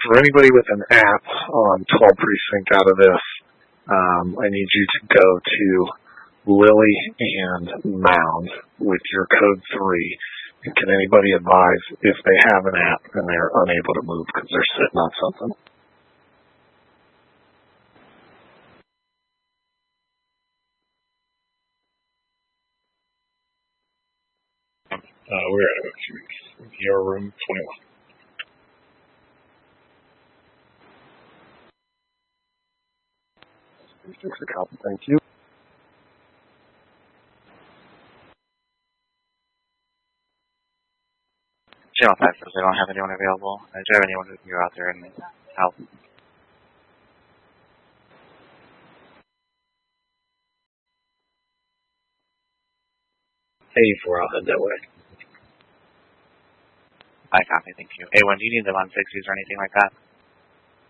For anybody with an app on 12 Precinct out of this, I need you to go to Lily and Mound with your code 3. And can anybody advise if they have an app and they're unable to move because they're sitting on something? We're at your room 21. Thank you. Channel 5 says they don't have anyone available. Do you have anyone who can go out there and help? A4, I'll head that way. I copy, thank you. A1, do you need them on 60s or anything like that?